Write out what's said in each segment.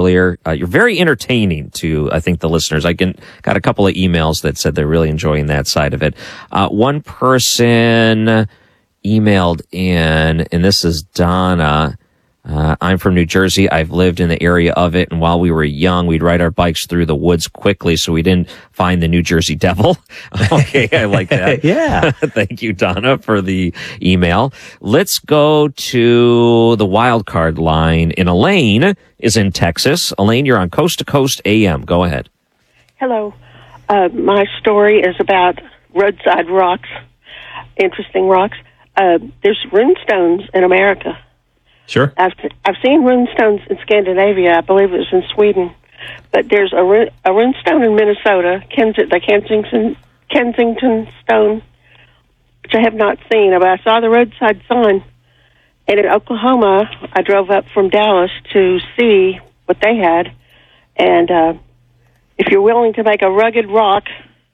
earlier. You're very entertaining to, I think, the listeners. I got a couple of emails that said they're really enjoying that side of it. One person emailed in, and this is Donna. I'm from New Jersey. I've lived in the area of it, and while we were young, we'd ride our bikes through the woods quickly so we didn't find the New Jersey Devil. Okay, I like that. Yeah. Thank you, Donna, for the email. Let's go to the wild card line. And Elaine is in Texas. Elaine, you're on Coast to Coast AM. Go ahead. Hello. My story is about roadside rocks, interesting rocks. There's runestones in America. Sure. I've seen runestones in Scandinavia. I believe it was in Sweden. But there's a runestone in Minnesota, the Kensington Stone, which I have not seen. But I saw the roadside sign. And in Oklahoma, I drove up from Dallas to see what they had. And if you're willing to make a rugged walk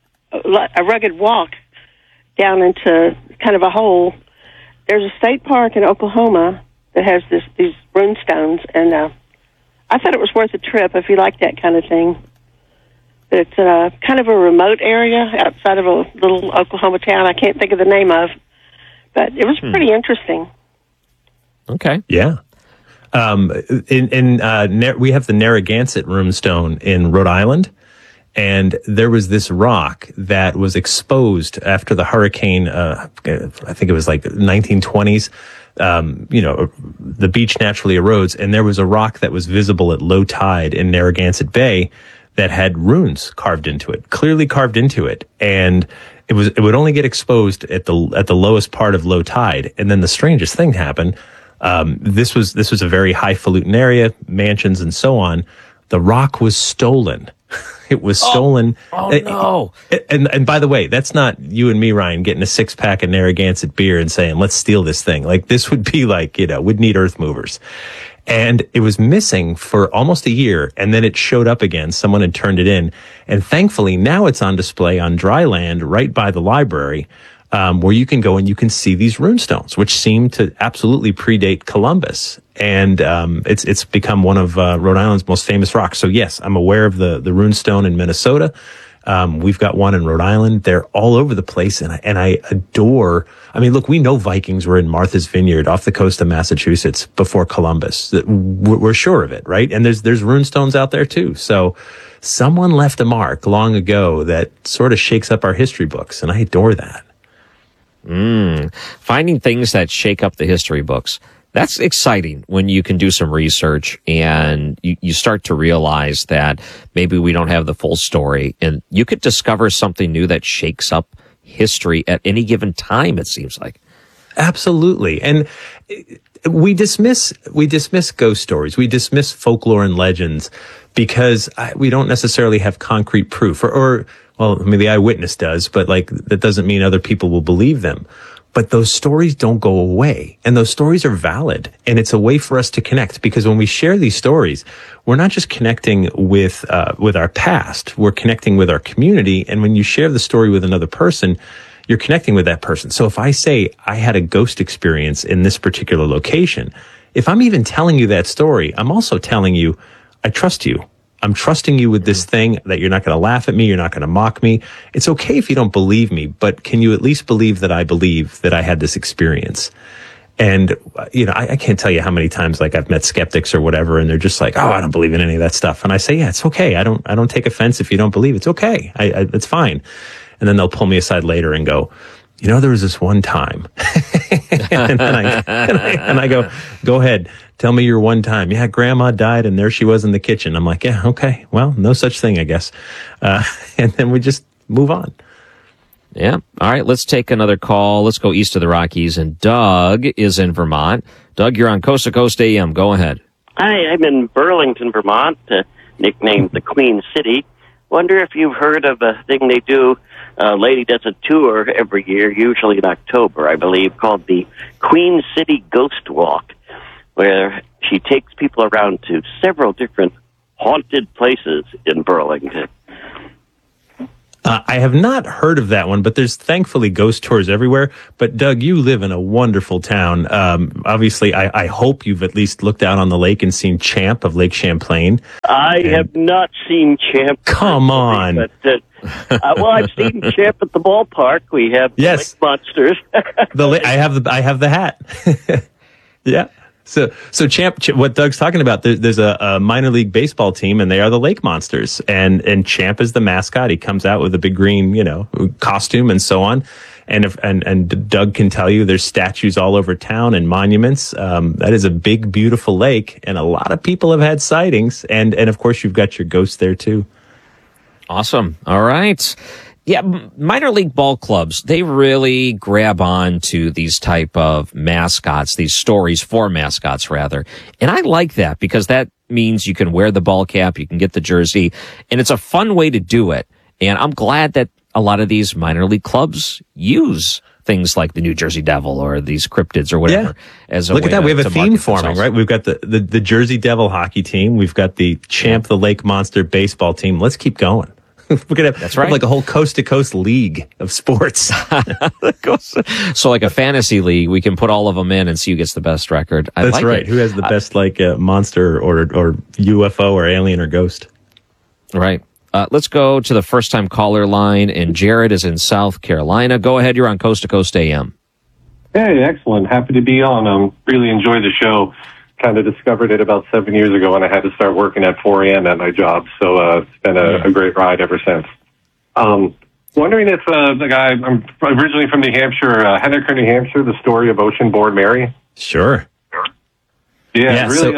down into kind of a hole, there's a state park in Oklahoma that has these runestones, and I thought it was worth a trip if you like that kind of thing. But it's kind of a remote area outside of a little Oklahoma town I can't think of the name of, but it was pretty interesting. Okay. Yeah. We have the Narragansett runestone in Rhode Island, and there was this rock that was exposed after the hurricane, I think it was like 1920s. The beach naturally erodes, and there was a rock that was visible at low tide in Narragansett Bay that had runes carved into it, clearly carved into it. And it would only get exposed at the lowest part of low tide. And then the strangest thing happened. This was a very highfalutin area, mansions and so on. The rock was stolen. It was stolen. Oh, no. And by the way, that's not you and me, Ryan, getting a 6-pack of Narragansett beer and saying, let's steal this thing. Like, this would be like, we'd need earth movers. And it was missing for almost a year, and then it showed up again. Someone had turned it in. And thankfully, now it's on display on dry land right by the library, where you can go and you can see these runestones, which seem to absolutely predate Columbus. And it's become one of Rhode Island's most famous rocks. So yes, I'm aware of the runestone in Minnesota. We've got one in Rhode Island. They're all over the place, and I adore. I mean, look, we know Vikings were in Martha's Vineyard off the coast of Massachusetts before Columbus. We're sure of it, right? And there's runestones out there too. So someone left a mark long ago that sort of shakes up our history books, and I adore that. Finding things that shake up the history books. That's exciting when you can do some research and you start to realize that maybe we don't have the full story, and you could discover something new that shakes up history at any given time, it seems like. Absolutely. And we dismiss ghost stories. We dismiss folklore and legends because we don't necessarily have concrete proof or well, I mean, the eyewitness does, but that doesn't mean other people will believe them. But those stories don't go away, and those stories are valid, and it's a way for us to connect, because when we share these stories, we're not just connecting with our past, we're connecting with our community, and when you share the story with another person, you're connecting with that person. So if I say I had a ghost experience in this particular location, if I'm even telling you that story, I'm also telling you, I trust you. I'm trusting you with this thing, that you're not going to laugh at me. You're not going to mock me. It's okay if you don't believe me, but can you at least believe that I believe that I had this experience? And, I can't tell you how many times I've met skeptics or whatever, and they're just like, oh, I don't believe in any of that stuff. And I say, yeah, it's okay. I don't take offense if you don't believe. It's okay. It's fine. And then they'll pull me aside later and go, there was this one time. and I go ahead. Tell me your one time. Yeah, grandma died and there she was in the kitchen. I'm like, yeah, okay. Well, no such thing, I guess. And then we just move on. Yeah. All right. Let's take another call. Let's go east of the Rockies. And Doug is in Vermont. Doug, you're on Coast to Coast AM. Go ahead. Hi, I'm in Burlington, Vermont, nicknamed the Queen City. Wonder if you've heard of a thing they do. A lady does a tour every year, usually in October, I believe, called the Queen City Ghost Walk, where she takes people around to several different haunted places in Burlington. I have not heard of that one, but there's thankfully ghost tours everywhere. But Doug, you live in a wonderful town. Obviously, I hope you've at least looked out on the lake and seen Champ of Lake Champlain. I have not seen Champ. Come on. But, well, I've seen Champ at the ballpark. We have the Yes. Lake Monsters. I have the hat. Yeah. So Champ, what Doug's talking about, there's a minor league baseball team, and they are the Lake Monsters, and Champ is the mascot. He comes out with a big green, costume and so on. And Doug can tell you there's statues all over town and monuments. That is a big, beautiful lake, and a lot of people have had sightings. And of course, you've got your ghost there too. Awesome. All right. Yeah, minor league ball clubs, they really grab on to these type of mascots, these stories for mascots, rather. And I like that because that means you can wear the ball cap, you can get the jersey, and it's a fun way to do it. And I'm glad that a lot of these minor league clubs use things like the New Jersey Devil or these cryptids or whatever. As a Look way at that. We have to a theme market forming, themselves. right? We've got the Jersey Devil hockey team. We've got the Champ, the Lake Monster baseball team. Let's keep going. We're going to have like a whole coast-to-coast league of sports. So like a fantasy league, we can put all of them in and see who gets the best record. That's like right. it. Who has the best monster or UFO or alien or ghost? Right. Let's go to the first-time caller line, and Jared is in South Carolina. Go ahead. You're on Coast to Coast AM. Hey, excellent. Happy to be on. Really enjoy the show. Kind of discovered it about 7 years ago when I had to start working at 4 a.m. at my job. So it's been a great ride ever since. Wondering if the guy, I'm originally from New Hampshire, Henniker, New Hampshire, the story of Ocean-born Mary. Sure. Yeah, really.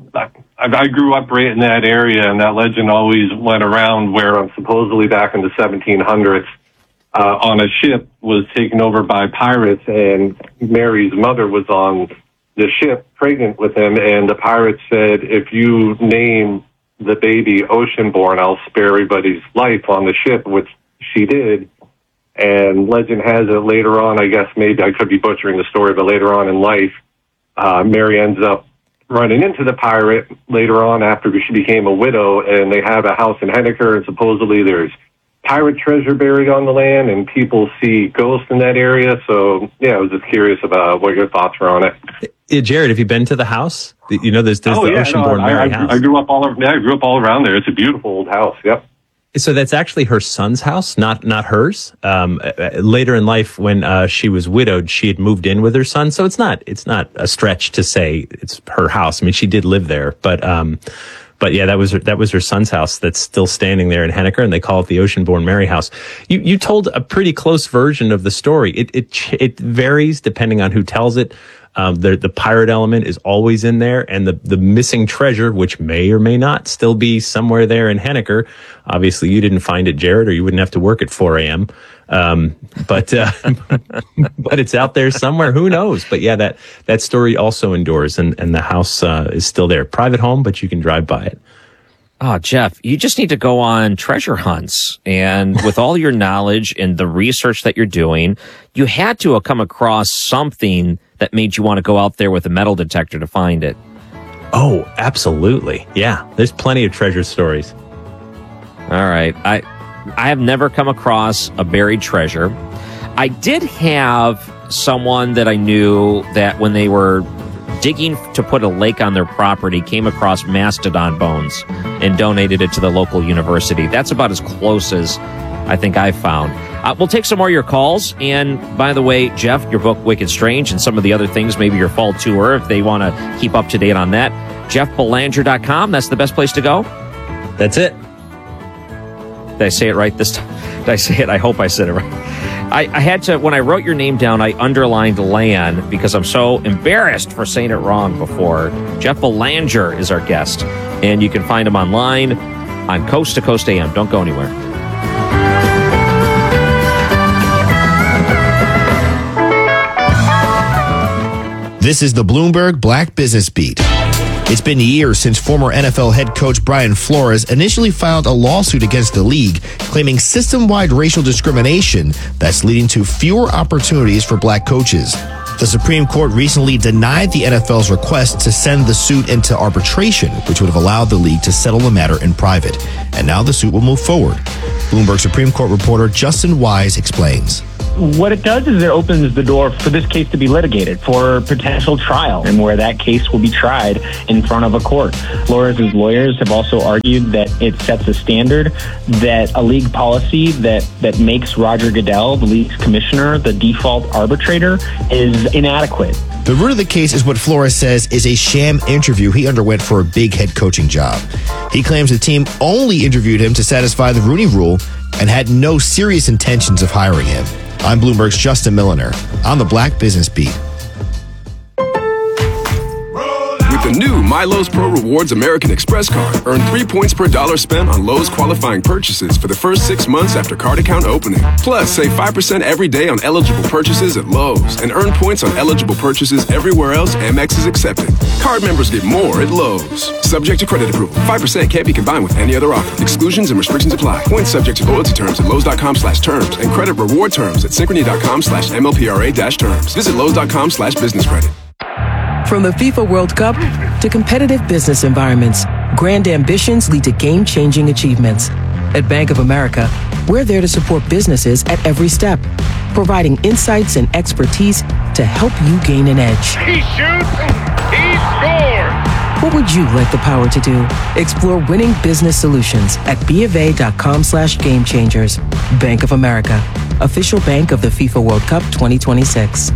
I grew up right in that area, and that legend always went around where supposedly back in the 1700s, on a ship was taken over by pirates, and Mary's mother was on the ship pregnant with him, and the pirates said, if you name the baby Ocean-born, I'll spare everybody's life on the ship, which she did. And legend has it later on, I guess maybe I could be butchering the story, but later on in life, Mary ends up running into the pirate later on after she became a widow, and they have a house in Henniker, and supposedly there's pirate treasure buried on the land, and people see ghosts in that area. So, yeah, I was just curious about what your thoughts were on it. Yeah, Jared, have you been to the house? There's the Ocean-born Mary house. I grew up all around there. It's a beautiful old house. Yep. So that's actually her son's house, not hers. Later in life, when she was widowed, she had moved in with her son. So it's not a stretch to say it's her house. I mean, she did live there, but yeah, that was her son's house that's still standing there in Henniker, and they call it the Ocean-born Mary house. You told a pretty close version of the story. It varies depending on who tells it. The pirate element is always in there, and the missing treasure, which may or may not still be somewhere there in Henniker. Obviously, you didn't find it, Jared, or you wouldn't have to work at 4 a.m. But it's out there somewhere. Who knows? But yeah, that story also endures, and the house is still there. Private home, but you can drive by it. Oh, Jeff, you just need to go on treasure hunts. And with all your knowledge and the research that you're doing, you had to have come across something that made you want to go out there with a metal detector to find it. Oh, absolutely. Yeah, there's plenty of treasure stories. All right. I have never come across a buried treasure. I did have someone that I knew that when they were digging to put a lake on their property, came across mastodon bones and donated it to the local university. That's about as close as I think I've found. We'll take some more of your calls. And by the way, Jeff, your book, Wicked Strange, and some of the other things, maybe your fall tour, if they want to keep up to date on that, jeffbelanger.com. That's the best place to go? That's it. Did I say it right this time? Did I say it? I hope I said it right. I had to, when I wrote your name down, I underlined Lan because I'm so embarrassed for saying it wrong before. Jeff Belanger is our guest, and you can find him online on Coast to Coast AM. Don't go anywhere. This is the Bloomberg Black Business Beat. It's been years since former NFL head coach Brian Flores initially filed a lawsuit against the league, claiming system-wide racial discrimination that's leading to fewer opportunities for black coaches. The Supreme Court recently denied the NFL's request to send the suit into arbitration, which would have allowed the league to settle the matter in private. And now the suit will move forward. Bloomberg Supreme Court reporter Justin Wise explains. What it does is it opens the door for this case to be litigated for potential trial, and where that case will be tried in front of a court. Flores' lawyers have also argued that it sets a standard, that a league policy that makes Roger Goodell, the league's commissioner, the default arbitrator, is inadequate. The root of the case is what Flores says is a sham interview he underwent for a big head coaching job. He claims the team only interviewed him to satisfy the Rooney Rule and had no serious intentions of hiring him. I'm Bloomberg's Justin Milliner on the Black Business Beat. With the new MyLowe's Pro Rewards American Express card, earn 3 points per dollar spent on Lowe's qualifying purchases for the first 6 months after card account opening. Plus, save 5% every day on eligible purchases at Lowe's and earn points on eligible purchases everywhere else Amex is accepted. Card members get more at Lowe's. Subject to credit approval. 5% can't be combined with any other offer. Exclusions and restrictions apply. Points subject to loyalty terms at Lowe's.com/terms and credit reward terms at Synchrony.com/MLPRA-terms. Visit Lowe's.com/business credit. From the FIFA World Cup to competitive business environments, grand ambitions lead to game-changing achievements. At Bank of America, we're there to support businesses at every step, providing insights and expertise to help you gain an edge. He shoots, he scores! What would you like the power to do? Explore winning business solutions at BofA.com/gamechangers. Bank of America, official bank of the FIFA World Cup 2026.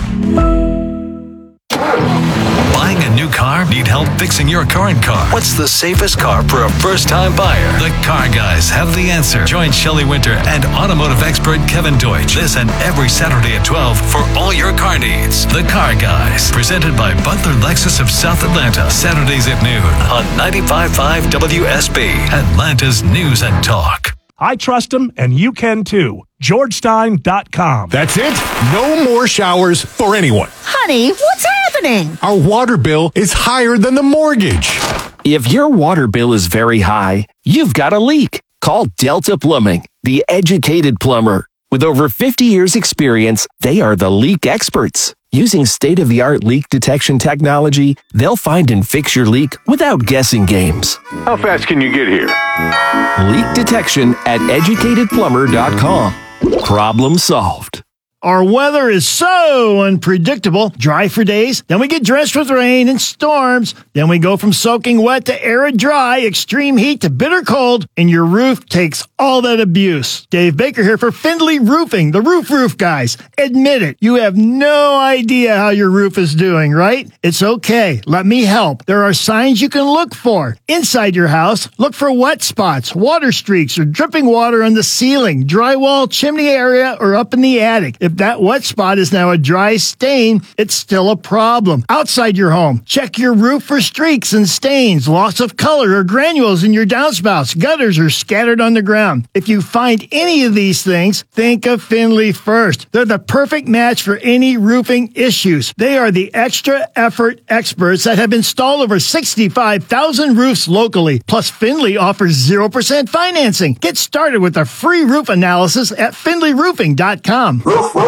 Buying a new car? Need help fixing your current car? What's the safest car for a first-time buyer? The Car Guys have the answer. Join Shelley Winter and automotive expert Kevin Deutsch this and every Saturday at 12 for all your car needs. The Car Guys, presented by Butler Lexus of South Atlanta, Saturdays at noon on 95.5 WSB, Atlanta's News and Talk. I trust them, and you can too. GeorgeStein.com. That's it. No more showers for anyone. Honey, what's happening? Our water bill is higher than the mortgage. If your water bill is very high, you've got a leak. Call Delta Plumbing, the educated plumber. With over 50 years experience, they are the leak experts. Using state-of-the-art leak detection technology, they'll find and fix your leak without guessing games. How fast can you get here? Leak detection at educatedplumber.com. Problem solved. Our weather is so unpredictable. Dry for days, then we get drenched with rain and storms. Then we go from soaking wet to arid dry, extreme heat to bitter cold, and your roof takes all that abuse. Dave Baker here for Findlay Roofing, the roof guys. Admit it, you have no idea how your roof is doing, right? It's okay. Let me help. There are signs you can look for. Inside your house, look for wet spots, water streaks, or dripping water on the ceiling, drywall, chimney area, or up in the attic. If that wet spot is now a dry stain, it's still a problem. Outside your home, check your roof for streaks and stains, loss of color or granules in your downspouts, gutters, or scattered on the ground. If you find any of these things, think of Findlay first. They're the perfect match for any roofing issues. They are the extra effort experts that have installed over 65,000 roofs locally. Plus, Findlay offers 0% financing. Get started with a free roof analysis at FindlayRoofing.com.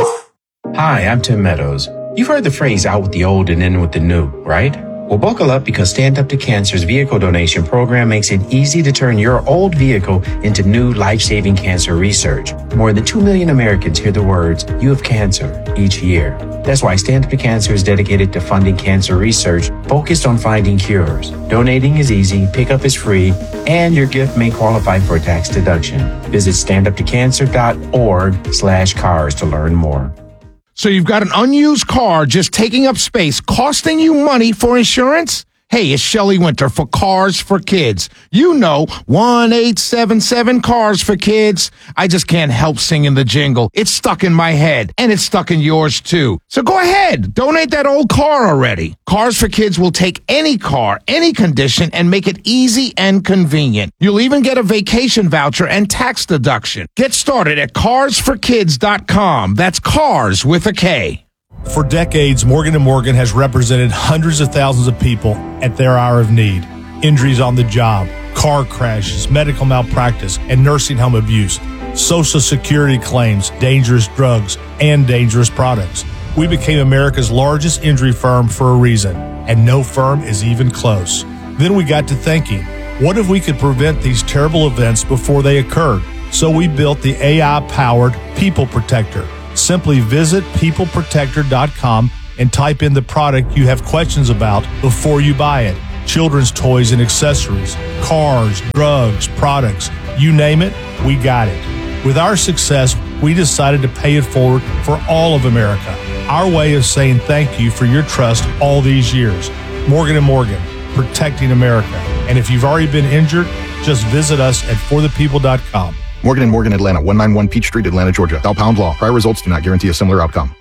Hi, I'm Tim Meadows. You've heard the phrase out with the old and in with the new, right? Well, buckle up because Stand Up to Cancer's vehicle donation program makes it easy to turn your old vehicle into new life-saving cancer research. More than 2 million Americans hear the words, "You have cancer," each year. That's why Stand Up to Cancer is dedicated to funding cancer research focused on finding cures. Donating is easy, pickup is free, and your gift may qualify for a tax deduction. Visit standuptocancer.org/cars to learn more. So you've got an unused car just taking up space, costing you money for insurance? Hey, it's Shelley Winter for Cars for Kids. You know, 1-877 Cars for Kids. I just can't help singing the jingle. It's stuck in my head, and it's stuck in yours too. So go ahead, donate that old car already. Cars for Kids will take any car, any condition, and make it easy and convenient. You'll even get a vacation voucher and tax deduction. Get started at carsforkids.com. That's cars with a K. For decades, Morgan & Morgan has represented hundreds of thousands of people at their hour of need. Injuries on the job, car crashes, medical malpractice, and nursing home abuse, Social Security claims, dangerous drugs, and dangerous products. We became America's largest injury firm for a reason, and no firm is even close. Then we got to thinking, what if we could prevent these terrible events before they occurred? So we built the AI-powered People Protector. Simply visit peopleprotector.com and type in the product you have questions about before you buy it. Children's toys and accessories, cars, drugs, products, you name it, we got it. With our success, we decided to pay it forward for all of America. Our way of saying thank you for your trust all these years. Morgan & Morgan, protecting America. And if you've already been injured, just visit us at forthepeople.com. Morgan & Morgan, Atlanta, 191 Peachtree, Atlanta, Georgia. Thou-Pound Law. Prior results do not guarantee a similar outcome.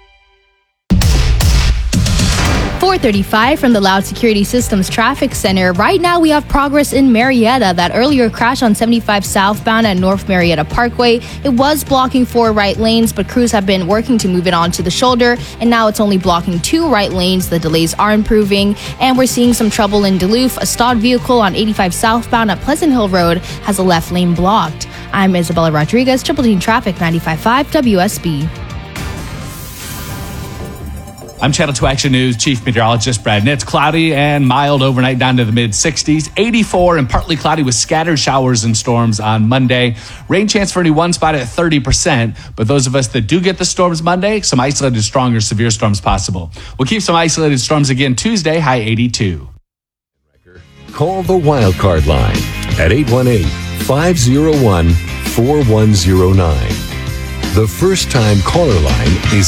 435 from the Loud Security Systems Traffic Center. Right now, we have progress in Marietta. That earlier crash on 75 southbound at North Marietta Parkway. It was blocking 4 right lanes, but crews have been working to move it onto the shoulder, and now it's only blocking 2 right lanes. The delays are improving, and we're seeing some trouble in Duluth. A stalled vehicle on 85 southbound at Pleasant Hill Road has a left lane blocked. I'm Isabella Rodriguez, Triple Team Traffic, 95.5 WSB. I'm Channel 2 Action News Chief Meteorologist Brad Nitz. Cloudy and mild overnight down to the mid-60s. 84 and partly cloudy with scattered showers and storms on Monday. Rain chance for any one spot at 30%. But those of us that do get the storms Monday, some isolated strong or severe storms possible. We'll keep some isolated storms again Tuesday, high 82. Call the Wildcard line at 818-501-4109. The first-time caller line is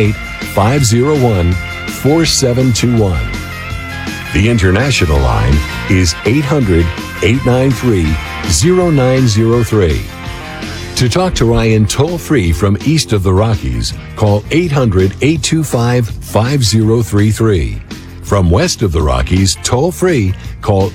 818-501-4721. The international line is 800-893-0903. To talk to Ryan toll-free from east of the Rockies, call 800-825-5033. From west of the Rockies, toll-free, call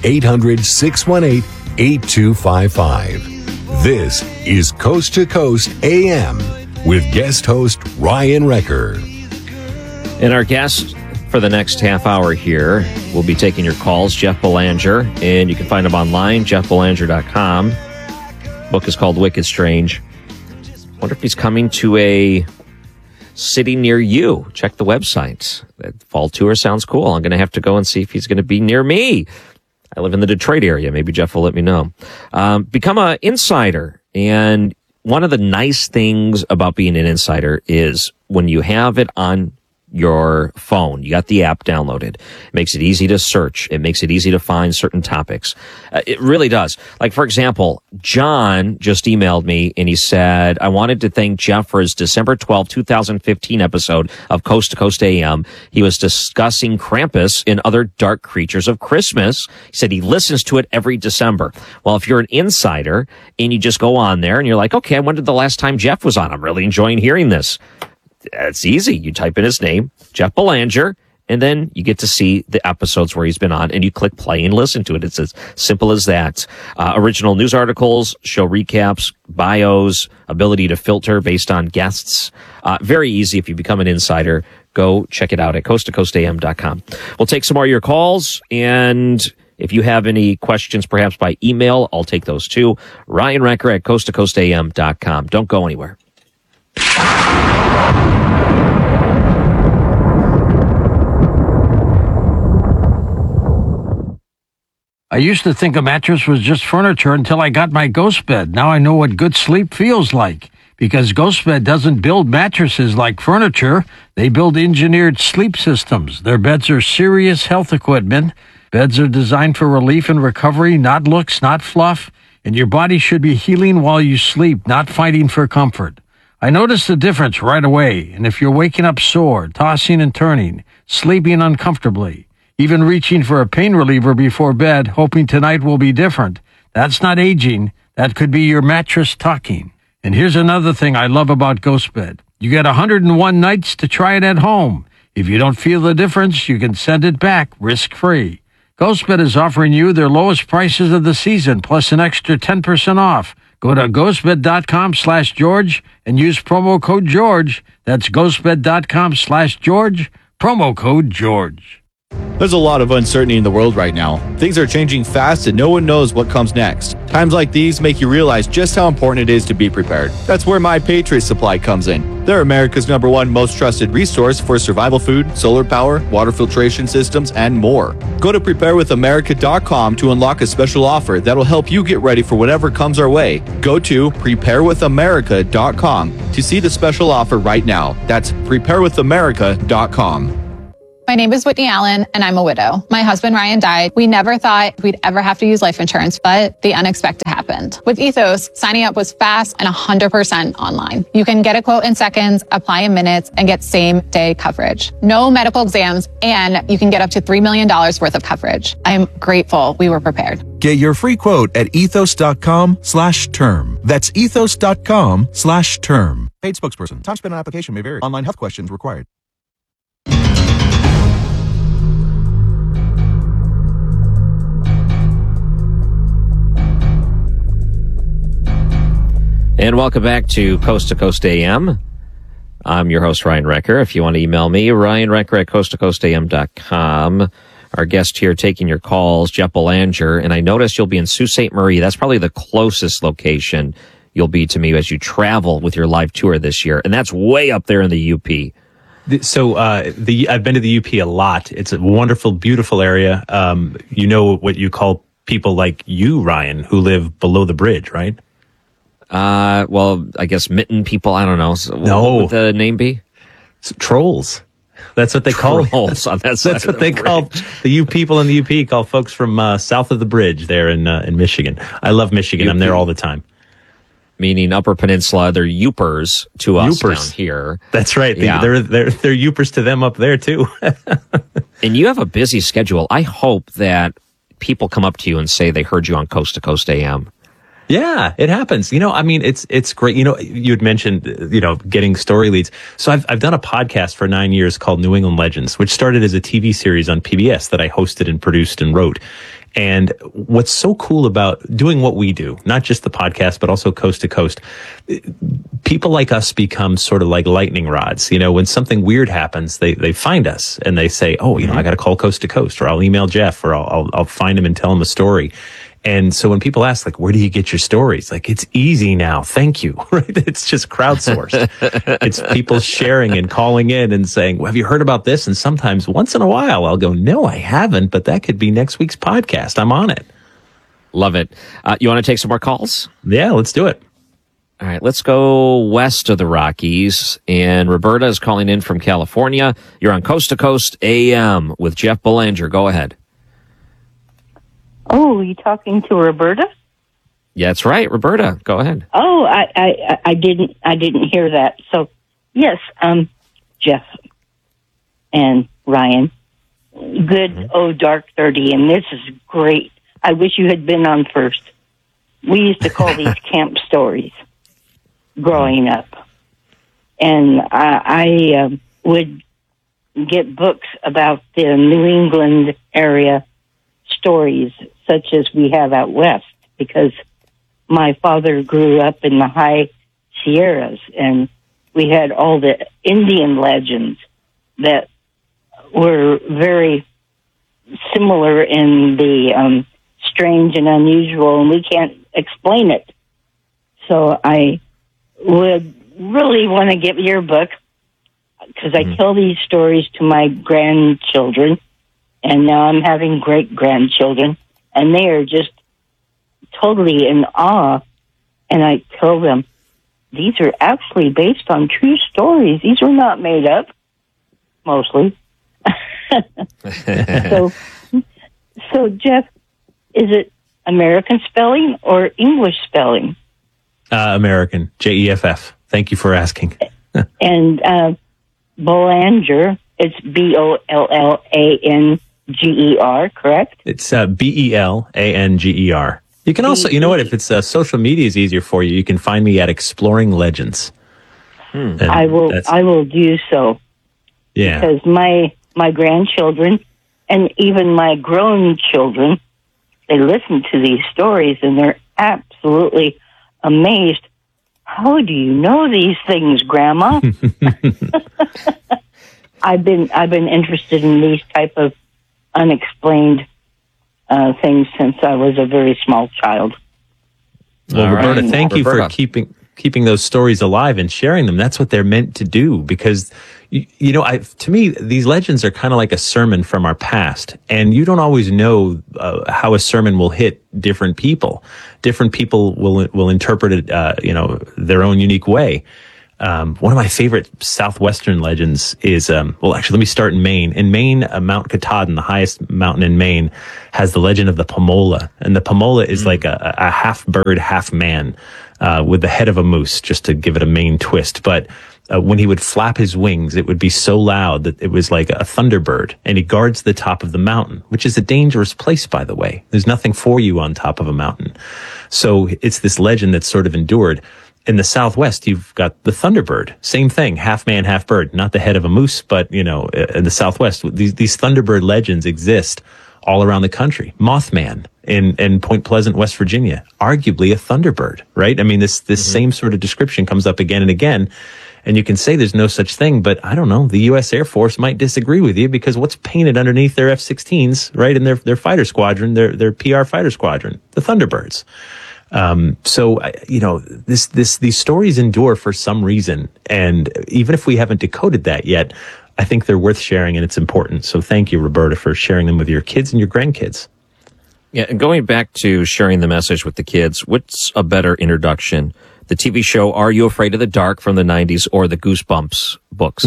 800-618-8255. This is Coast to Coast AM with guest host Ryan Wrecker. And our guest for the next half hour here will be taking your calls, Jeff Belanger, and you can find him online, jeffbelanger.com. Book is called Wicked Strange. Wonder if he's coming to a city near you. Check the website. That fall tour sounds cool. I'm going to have to go and see if he's going to be near me. I live in the Detroit area. Maybe Jeff will let me know. Become an insider. And one of the nice things about being an insider is when you have it on your phone, you got the app downloaded. It makes it easy to search. It makes it easy to find certain topics. It really does. Like, for example, John just emailed me and he said, I wanted to thank Jeff for his December 12, 2015 episode of Coast to Coast AM. He was discussing Krampus and other dark creatures of Christmas. He said he listens to it every December. Well, if you're an insider and you just go on there and you're like, okay, I wondered the last time Jeff was on. I'm really enjoying hearing this. It's easy. You type in his name, Jeff Belanger, and then you get to see the episodes where he's been on, and you click play and listen to it. It's as simple as that. Original news articles, show recaps, bios, ability to filter based on guests. Very easy if you become an insider. Go check it out at coasttocoastam.com. We'll take some more of your calls, and if you have any questions, perhaps by email, I'll take those too. Ryan Wrecker at coasttocoastam.com. Don't go anywhere. I used to think a mattress was just furniture until I got my Ghost Bed. Now I know what good sleep feels like. Because Ghost Bed doesn't build mattresses like furniture. They build engineered sleep systems. Their beds are serious health equipment. Beds are designed for relief and recovery, not looks, not fluff. And your body should be healing while you sleep, not fighting for comfort. I noticed the difference right away. And if you're waking up sore, tossing and turning, sleeping uncomfortably, even reaching for a pain reliever before bed, hoping tonight will be different, that's not aging. That could be your mattress talking. And here's another thing I love about Ghost Bed. You get 101 nights to try it at home. If you don't feel the difference, you can send it back risk-free. Ghost Bed is offering you their lowest prices of the season, plus an extra 10% off. Go to ghostbed.com/George and use promo code George. That's ghostbed.com/George, promo code George. There's a lot of uncertainty in the world right now. Things are changing fast and no one knows what comes next. Times like these make you realize just how important it is to be prepared. That's where My Patriot Supply comes in. They're America's #1 most trusted resource for survival food, solar power, water filtration systems, and more. Go to preparewithamerica.com to unlock a special offer that'll help you get ready for whatever comes our way. Go to preparewithamerica.com to see the special offer right now. That's preparewithamerica.com. My name is Whitney Allen, and I'm a widow. My husband, Ryan, died. We never thought we'd ever have to use life insurance, but the unexpected happened. With Ethos, signing up was fast and 100% online. You can get a quote in seconds, apply in minutes, and get same-day coverage. No medical exams, and you can get up to $3 million worth of coverage. I'm grateful we were prepared. Get your free quote at ethos.com/term. That's ethos.com/term. Paid spokesperson. Time spent on application may vary. Online health questions required. And welcome back to Coast AM. I'm your host, Ryan Recker. If you want to email me, ryanrecker@coasttocoastam.com. Our guest here taking your calls, Jeff Belanger. And I noticed you'll be in Sault Ste. Marie. That's probably the closest location you'll be to me as you travel with your live tour this year. And that's way up there in the UP. So I've been to the UP a lot. It's a wonderful, beautiful area. You know what you call people like you, Ryan, who live below the bridge, right? Well, I guess mitten people. I don't know. So no. What would the name be? Trolls. That's what they call trolls on that side. That's what they call the U people in the UP call folks from south of the bridge there in Michigan. I love Michigan. I'm there all the time. Meaning Upper Peninsula, they're Yoopers to us down here. That's right. Yeah. They're Yoopers to them up there too. And you have a busy schedule. I hope that people come up to you and say they heard you on Coast to Coast AM. Yeah, it happens. You know, I mean, it's great. You know, you had mentioned, getting story leads. So I've done a podcast for 9 years called New England Legends, which started as a TV series on PBS that I hosted and produced and wrote. And what's so cool about doing what we do, not just the podcast, but also Coast to Coast, people like us become sort of like lightning rods. You know, when something weird happens, they find us and they say, oh, I got to call Coast to Coast, or I'll email Jeff, or I'll find him and tell him a story. And so when people ask, like, where do you get your stories? Like, it's easy now. Thank you. Right? It's just crowdsourced. It's people sharing and calling in and saying, well, have you heard about this? And sometimes once in a while I'll go, no, I haven't, but that could be next week's podcast. I'm on it. Love it. You want to take some more calls? Yeah, let's do it. All right, let's go west of the Rockies. And Roberta is calling in from California. You're on Coast to Coast AM with Jeff Belanger. Go ahead. Oh, you talking to Roberta? Yeah, that's right, Roberta. Go ahead. Oh, I didn't hear that. So, yes, Jeff and Ryan, good dark 30, and this is great. I wish you had been on first. We used to call these camp stories growing up, and I would get books about the New England area stories such as we have out west, because my father grew up in the high Sierras, and we had all the Indian legends that were very similar in the strange and unusual, and we can't explain it. So I would really want to get your book, because I tell these stories to my grandchildren, and now I'm having great-grandchildren, and they are just totally in awe. And I tell them, these are actually based on true stories. These were not made up, mostly. So, Jeff, is it American spelling or English spelling? American, Jeff. Thank you for asking. And Belanger, it's Bollanger, correct? It's Belanger. You can also, you know what, if it's social media is easier for you, you can find me at Exploring Legends. I will do so. Yeah. Because my grandchildren and even my grown children, they listen to these stories and they're absolutely amazed. How do you know these things, Grandma? I've been interested in these type of unexplained things since I was a very small child. Well, All Roberta, right. thank you for Roberta. keeping those stories alive and sharing them. That's what they're meant to do, because to me, these legends are kind of like a sermon from our past, and you don't always know how a sermon will hit different people. Different people will interpret it, their own unique way. One of my favorite southwestern legends is, actually, let me start in Maine. In Maine, Mount Katahdin, the highest mountain in Maine, has the legend of the Pomola. And the Pomola is like a half bird, half man, with the head of a moose, just to give it a Maine twist. But when he would flap his wings, it would be so loud that it was like a thunderbird. And he guards the top of the mountain, which is a dangerous place, by the way. There's nothing for you on top of a mountain. So it's this legend that's sort of endured. In the Southwest, you've got the Thunderbird. Same thing, half man, half bird. Not the head of a moose, but, in the Southwest, these Thunderbird legends exist all around the country. Mothman in Point Pleasant, West Virginia, arguably a Thunderbird, right? I mean, this same sort of description comes up again and again. And you can say there's no such thing, but I don't know, the U.S. Air Force might disagree with you, because what's painted underneath their F-16s, right, in their fighter squadron, their PR fighter squadron? The Thunderbirds. These stories endure for some reason. And even if we haven't decoded that yet, I think they're worth sharing, and it's important. So thank you, Roberta, for sharing them with your kids and your grandkids. Yeah, and going back to sharing the message with the kids, what's a better introduction? The TV show Are You Afraid of the Dark from the 90s, or the Goosebumps books?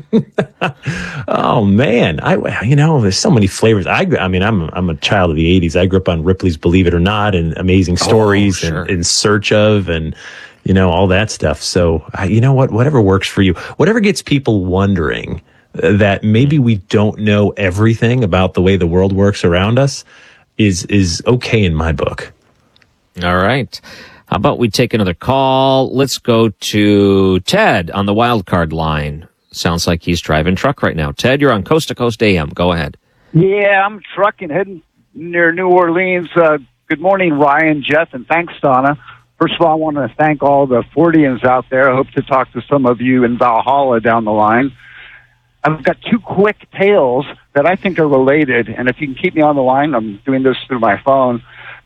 Oh man, there's so many flavors. I'm a child of the 80s. I grew up on Ripley's Believe It or Not and Amazing Stories and In Search of, and all that stuff. So whatever works for you, whatever gets people wondering that maybe we don't know everything about the way the world works around us is okay in my book. All right. How about we take another call? Let's go to Ted on the wild card line. Sounds like he's driving truck right now. Ted, you're on Coast to Coast AM. Go ahead. Yeah, I'm trucking, heading near New Orleans. Good morning, Ryan, Jeff, and thanks, Donna. First of all, I want to thank all the Fordians out there. I hope to talk to some of you in Valhalla down the line. I've got two quick tales that I think are related, and if you can keep me on the line, I'm doing this through my phone.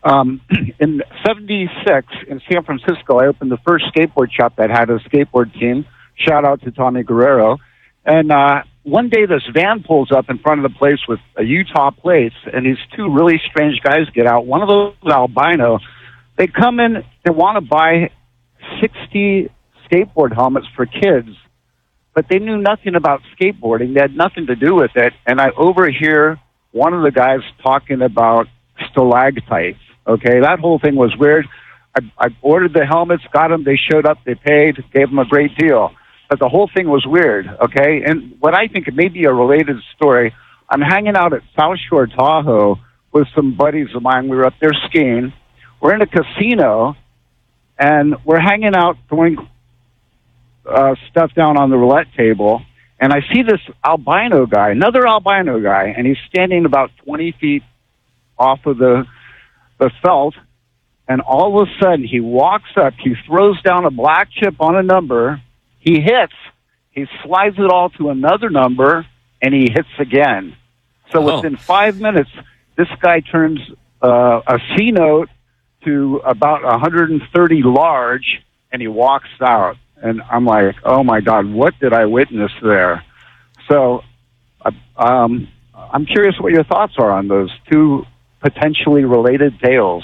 In 76 in San Francisco, I opened the first skateboard shop that had a skateboard team. Shout out to Tommy Guerrero. And one day this van pulls up in front of the place with a Utah plates, and these two really strange guys get out. One of those is albino. They come in, they want to buy 60 skateboard helmets for kids, but they knew nothing about skateboarding. They had nothing to do with it. And I overhear one of the guys talking about stalactites. Okay, that whole thing was weird. I ordered the helmets, got them, they showed up, they paid, gave them a great deal. But the whole thing was weird, okay? And what I think may be a related story, I'm hanging out at South Shore Tahoe with some buddies of mine. We were up there skiing. We're in a casino, and we're hanging out, throwing stuff down on the roulette table, and I see this albino guy, another albino guy, and he's standing about 20 feet off of the felt, and all of a sudden he walks up, he throws down a black chip on a number, he hits, he slides it all to another number, and he hits again. So within 5 minutes, this guy turns a C note to about 130 large, and he walks out. And I'm like, oh my God, what did I witness there? So I'm curious what your thoughts are on those two potentially related tales.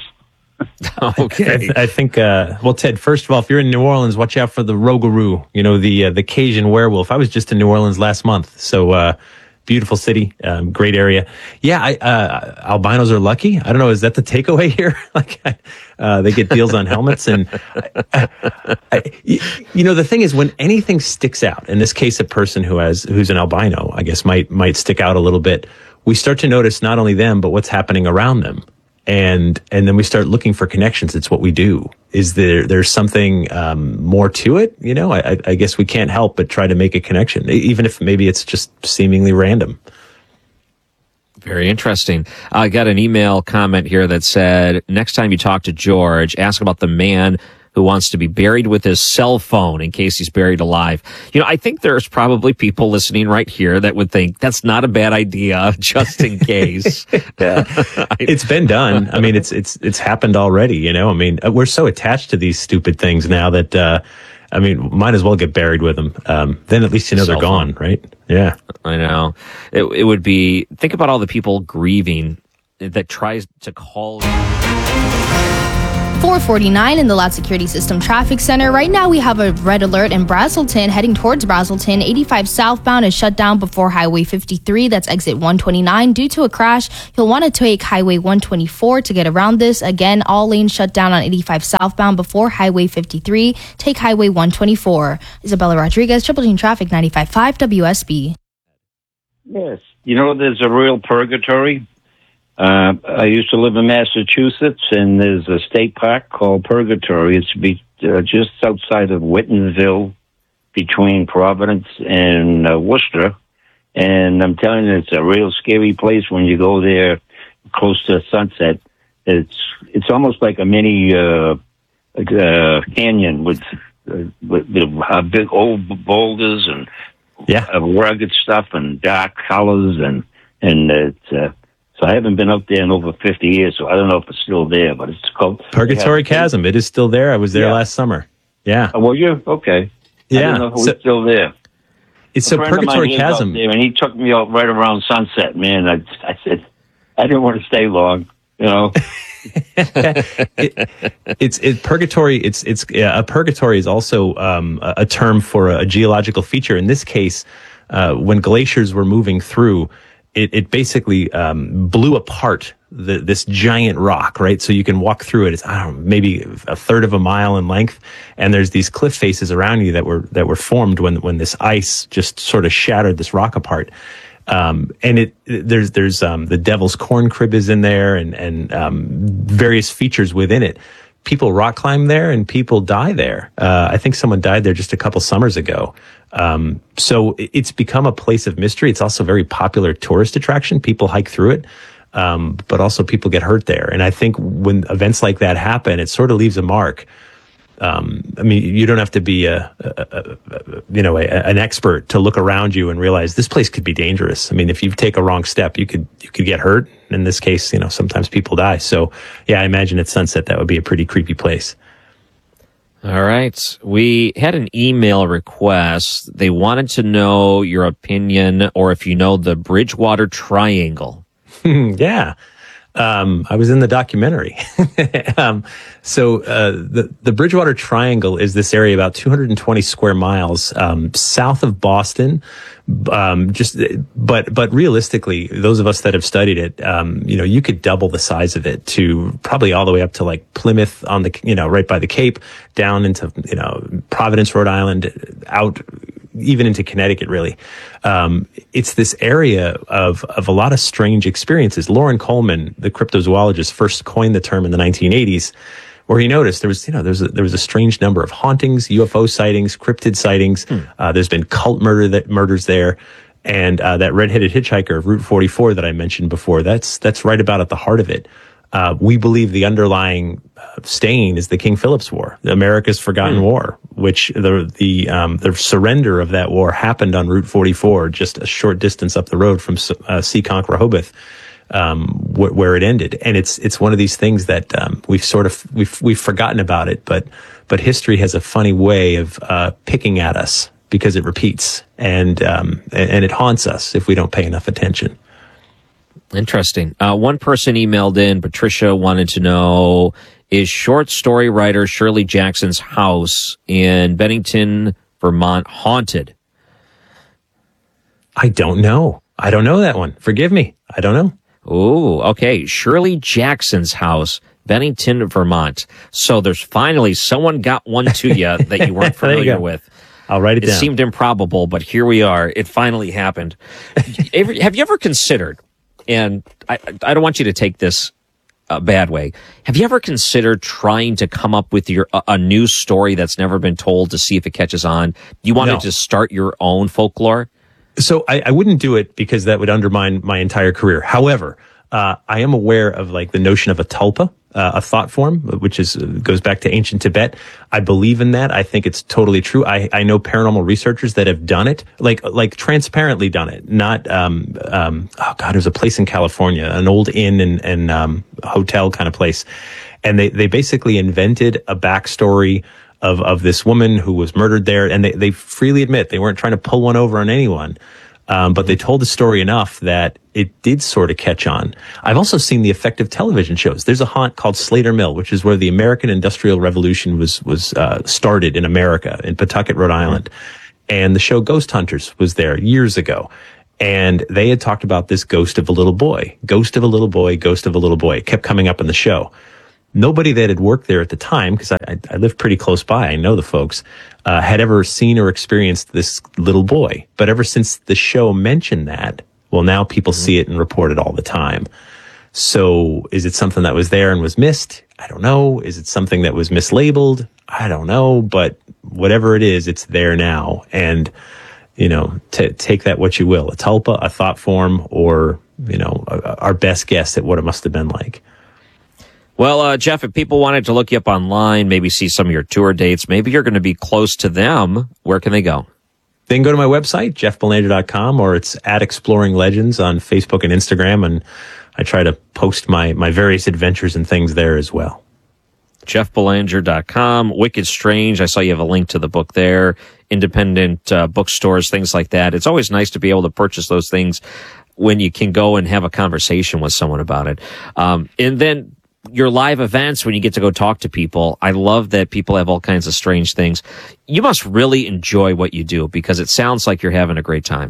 Okay. I think, Ted, first of all, if you're in New Orleans, watch out for the Rougarou, the Cajun werewolf. I was just in New Orleans last month. So, beautiful city, great area. Yeah, albinos are lucky. I don't know. Is that the takeaway here? They get deals on helmets. And, the thing is, when anything sticks out, in this case, a person who's an albino, I guess, might stick out a little bit. We start to notice not only them, but what's happening around them. And then we start looking for connections. It's what we do. Is there's something more to it? I guess we can't help but try to make a connection, even if maybe it's just seemingly random. Very interesting. I got an email comment here that said, next time you talk to George, ask about the man who wants to be buried with his cell phone in case he's buried alive. I think there's probably people listening right here that would think that's not a bad idea, just in case. It's been done. I mean, it's happened already. I mean, we're so attached to these stupid things now that might as well get buried with them. Then at least they're gone, right? Yeah, I know. It would be. Think about all the people grieving that tries to call. 449 in the Loud Security System Traffic Center. Right now we have a red alert in Brazelton heading towards Brazelton. 85 southbound is shut down before Highway 53. That's exit 129 due to a crash. You'll want to take Highway 124 to get around this. Again, all lanes shut down on 85 southbound before Highway 53. Take Highway 124. Isabella Rodriguez, Triple Team Traffic 95.5 WSB. Yes. There's a real purgatory. I used to live in Massachusetts, and there's a state park called Purgatory. It's just outside of Whitensville, between Providence and Worcester. And I'm telling you, it's a real scary place when you go there close to sunset. It's almost like a mini canyon with big old boulders and rugged stuff and dark colors, and it's. So I haven't been up there in over 50 years, so I don't know if it's still there, but it's called Purgatory Chasm. It is still there. I was there last summer. Yeah. Oh, were you? Okay. Yeah. I didn't know if it was still there. It's so Purgatory Chasm. There, and he took me out right around sunset, man. I said, I didn't want to stay long, It's Purgatory. A purgatory is also a term for a geological feature. In this case, when glaciers were moving through, it basically blew apart this giant rock, right? So you can walk through it. It's maybe a third of a mile in length, and there's these cliff faces around you that were formed when this ice just sort of shattered this rock apart. And there's the Devil's Corn Crib is in there, and various features within it. People rock climb there, and people die there. I think someone died there just a couple summers ago. So it's become a place of mystery. It's also a very popular tourist attraction. People hike through it, but also people get hurt there. And I think when events like that happen, it sort of leaves a mark. You don't have to be an expert to look around you and realize this place could be dangerous. If you take a wrong step, you could get hurt. In this case, sometimes people die. So yeah, I imagine at sunset, that would be a pretty creepy place. All right. We had an email request. They wanted to know your opinion or if you know the Bridgewater Triangle. Yeah. I was in the documentary. So the Bridgewater Triangle is this area about 220 square miles south of Boston. But realistically, those of us that have studied it, you could double the size of it to probably all the way up to like Plymouth on the, right by the Cape, down into, Providence, Rhode Island, out even into Connecticut, really. It's this area of a lot of strange experiences. Loren Coleman, the cryptozoologist, first coined the term in the 1980s, where he noticed there was a strange number of hauntings, UFO sightings, cryptid sightings. There's been cult murders there. And that red-headed hitchhiker of Route 44 that I mentioned before, that's right about at the heart of it. We believe the underlying stain is the King Philip's War, America's Forgotten War, which the surrender of that war happened on Route 44, just a short distance up the road from Seekonk, Rehoboth, where it ended. And it's one of these things that we've forgotten about it, but history has a funny way of picking at us because it repeats and it haunts us if we don't pay enough attention. Interesting. One person emailed in, Patricia wanted to know, is short story writer Shirley Jackson's house in Bennington, Vermont haunted? I don't know. I don't know that one. Forgive me. I don't know. Oh, okay. Shirley Jackson's house, Bennington, Vermont. So there's finally someone got one to you that you weren't familiar with. I'll write it down. It seemed improbable, but here we are. It finally happened. Have you ever considered, and I don't want you to take this a bad way, have you ever considered trying to come up with a new story that's never been told to see if it catches on? You wanted to start your own folklore? So I wouldn't do it because that would undermine my entire career. However, I am aware of like the notion of a tulpa, a thought form, which goes back to ancient Tibet. I believe in that. I think it's totally true. I know paranormal researchers that have done it, like transparently done it. Not, there's a place in California, an old inn and hotel kind of place. And they basically invented a backstory of this woman who was murdered there. And they freely admit they weren't trying to pull one over on anyone. But they told the story enough that it did sort of catch on. I've also seen the effect of television shows. There's a haunt called Slater Mill, which is where the American Industrial Revolution was started in America, in Pawtucket, Rhode Island. And the show Ghost Hunters was there years ago. And they had talked about this ghost of a little boy, ghost of a little boy, ghost of a little boy. It kept coming up in the show. Nobody that had worked there at the time, because I live pretty close by, I know the folks, had ever seen or experienced this little boy. But ever since the show mentioned that, well, now people see it and report it all the time. So is it something that was there and was missed? I don't know. Is it something that was mislabeled? I don't know. But whatever it is, it's there now. And, take that what you will. A tulpa, a thought form, or, our best guess at what it must have been like. Well, Jeff, if people wanted to look you up online, maybe see some of your tour dates, maybe you're going to be close to them, where can they go? They can go to my website, jeffbelanger.com, or it's at Exploring Legends on Facebook and Instagram, and I try to post my various adventures and things there as well. jeffbelanger.com, Wicked Strange. I saw you have a link to the book there, independent bookstores, things like that. It's always nice to be able to purchase those things when you can go and have a conversation with someone about it. And then your live events, when you get to go talk to people, I love that people have all kinds of strange things. You must really enjoy what you do because it sounds like you're having a great time.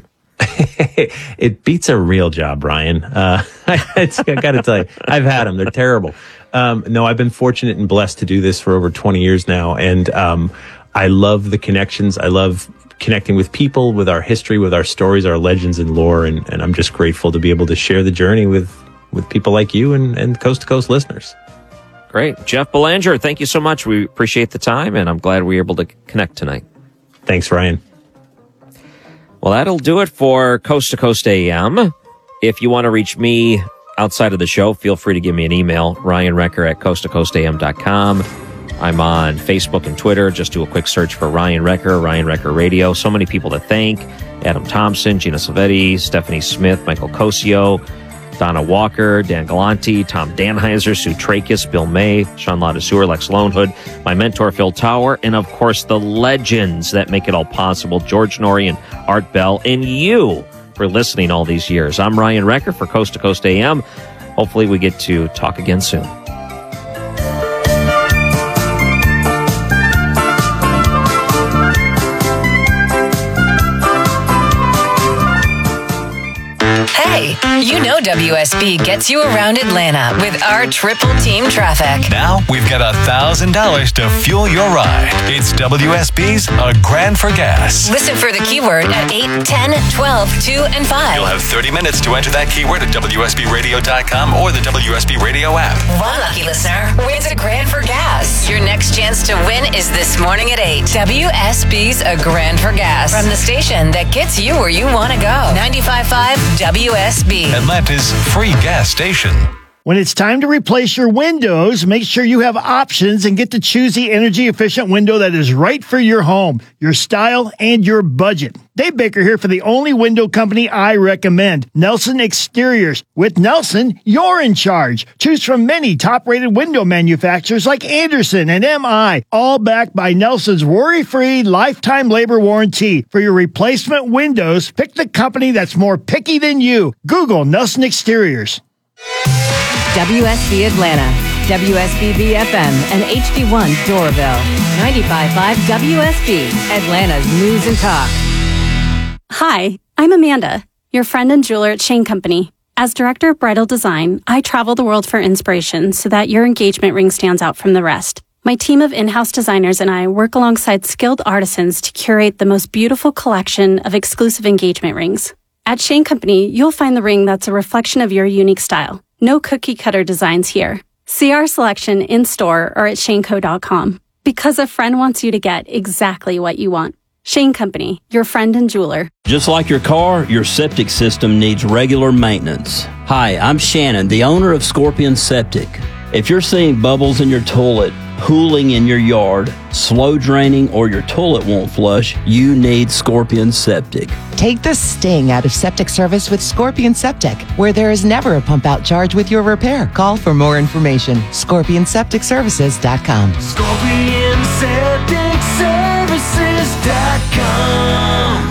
It beats a real job, Ryan. I got to tell you, I've had them. They're terrible. No, I've been fortunate and blessed to do this for over 20 years now. And I love the connections. I love connecting with people, with our history, with our stories, our legends and lore. And I'm just grateful to be able to share the journey with people like you and Coast to Coast listeners. Great. Jeff Belanger, thank you so much. We appreciate the time, and I'm glad we were able to connect tonight. Thanks, Ryan. Well, that'll do it for Coast to Coast AM. If you want to reach me outside of the show, feel free to give me an email, ryanrecker@coasttocoastam.com. I'm on Facebook and Twitter. Just do a quick search for Ryan Recker, Ryan Recker Radio. So many people to thank. Adam Thompson, Gina Silvetti, Stephanie Smith, Michael Cosio, Donna Walker, Dan Galanti, Tom Danheiser, Sue Trachis, Bill May, Sean Ladaseur, Lex Lonehood, my mentor, Phil Tower, and of course, the legends that make it all possible, George Norrie and Art Bell, and you for listening all these years. I'm Ryan Recker for Coast to Coast AM. Hopefully we get to talk again soon. Hey, you know WSB gets you around Atlanta with our triple team traffic. Now we've got $1,000 to fuel your ride. It's WSB's A Grand for Gas. Listen for the keyword at 8, 10, 12, 2, and 5. You'll have 30 minutes to enter that keyword at WSBRadio.com or the WSB Radio app. One lucky listener wins a grand for gas. Your next chance to win is this morning at 8. WSB's A Grand for Gas. From the station that gets you where you want to go. 95.5 WSB. Atlanta's free gas station. When it's time to replace your windows, make sure you have options and get to choose the energy-efficient window that is right for your home, your style, and your budget. Dave Baker here for the only window company I recommend, Nelson Exteriors. With Nelson, you're in charge. Choose from many top-rated window manufacturers like Anderson and MI, all backed by Nelson's worry-free lifetime labor warranty. For your replacement windows, pick the company that's more picky than you. Google Nelson Exteriors. WSB Atlanta, WSB BFM, and HD1 Doraville. 95.5 WSB, Atlanta's news and talk. Hi, I'm Amanda, your friend and jeweler at Shane Company. As director of bridal design, I travel the world for inspiration so that your engagement ring stands out from the rest. My team of in-house designers and I work alongside skilled artisans to curate the most beautiful collection of exclusive engagement rings. At Shane Company, you'll find the ring that's a reflection of your unique style. No cookie-cutter designs here. See our selection in-store or at shaneco.com. Because a friend wants you to get exactly what you want. Shane Company, your friend and jeweler. Just like your car, your septic system needs regular maintenance. Hi, I'm Shannon, the owner of Scorpion Septic. If you're seeing bubbles in your toilet, pooling in your yard, slow draining, or your toilet won't flush, you need Scorpion Septic. Take the sting out of septic service with Scorpion Septic, where there is never a pump out charge with your repair. Call for more information. ScorpionSepticServices.com. ScorpionSepticServices.com.